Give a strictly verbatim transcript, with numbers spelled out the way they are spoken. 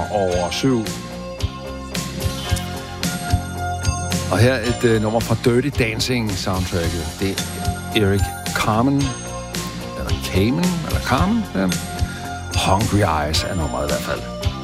over syv. Og her et øh, nummer fra Dirty Dancing soundtracket. Det er Eric Carmen, eller Carmen, eller Carmen, ja. Hungry Eyes er nummeret i hvert fald.